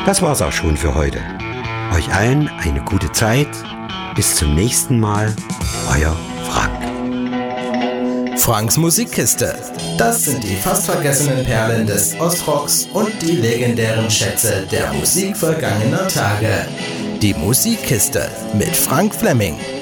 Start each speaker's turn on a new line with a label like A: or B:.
A: Das war's auch schon für heute. Euch allen eine gute Zeit. Bis zum nächsten Mal. Euer Frank.
B: Franks Musikkiste. Das sind die fast vergessenen Perlen des Ostrocks und die legendären Schätze der Musik vergangener Tage. Die Musikkiste mit Frank Fleming.